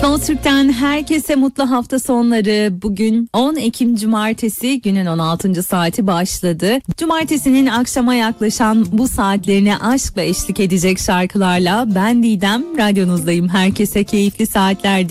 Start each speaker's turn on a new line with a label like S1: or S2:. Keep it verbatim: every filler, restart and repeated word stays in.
S1: Sonsürk'ten herkese mutlu hafta sonları. Bugün on Ekim Cumartesi, günün on altıncı saati başladı. Cumartesinin akşama yaklaşan bu saatlerine aşkla eşlik edecek şarkılarla ben Didem radyonuzdayım. Herkese keyifli saatler